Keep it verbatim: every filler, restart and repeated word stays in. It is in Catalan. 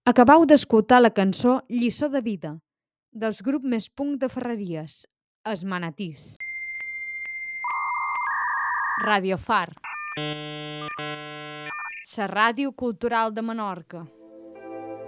Acabau d'escoltar la cançó "Lliçó de vida", dels grup més punk de Ferreries, Els Manatís. Radio Far, la ràdio cultural de Menorca.